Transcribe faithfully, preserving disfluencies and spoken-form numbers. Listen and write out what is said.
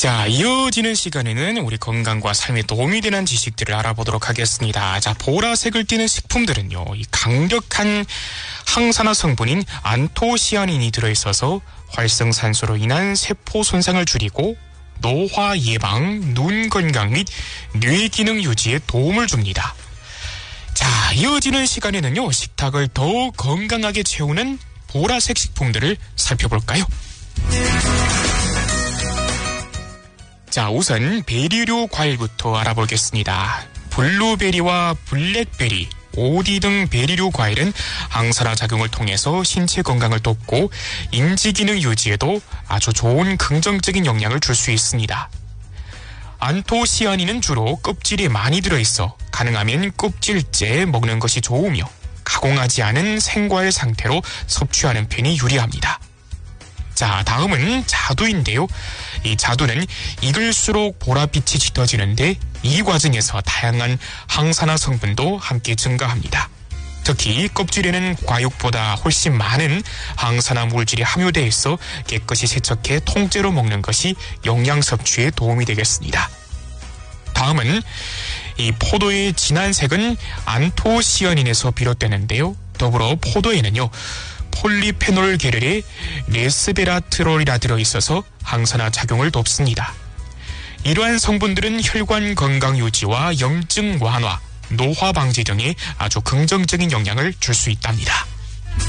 자, 이어지는 시간에는 우리 건강과 삶에 도움이 되는 지식들을 알아보도록 하겠습니다. 자, 보라색을 띠는 식품들은요, 이 강력한 항산화 성분인 안토시아닌이 들어있어서 활성산소로 인한 세포 손상을 줄이고 노화 예방, 눈 건강 및 뇌 기능 유지에 도움을 줍니다. 자, 이어지는 시간에는요, 식탁을 더 건강하게 채우는 보라색 식품들을 살펴볼까요? 자, 우선 베리류 과일부터 알아보겠습니다. 블루베리와 블랙베리, 오디 등 베리류 과일은 항산화 작용을 통해서 신체 건강을 돕고 인지 기능 유지에도 아주 좋은 긍정적인 영향을 줄 수 있습니다. 안토시아닌은 주로 껍질에 많이 들어있어 가능하면 껍질째 먹는 것이 좋으며 가공하지 않은 생과일 상태로 섭취하는 편이 유리합니다. 자, 다음은 자두인데요. 이 자두는 익을수록 보랏빛이 짙어지는데 이 과정에서 다양한 항산화 성분도 함께 증가합니다. 특히 껍질에는 과육보다 훨씬 많은 항산화 물질이 함유되어 있어 깨끗이 세척해 통째로 먹는 것이 영양 섭취에 도움이 되겠습니다. 다음은 이 포도의 진한 색은 안토시아닌에서 비롯되는데요. 더불어 포도에는요, 폴리페놀 계열의 레스베라트롤이라 들어있어서 항산화 작용을 돕습니다. 이러한 성분들은 혈관 건강 유지와 염증 완화, 노화 방지 등에 아주 긍정적인 영향을 줄 수 있답니다.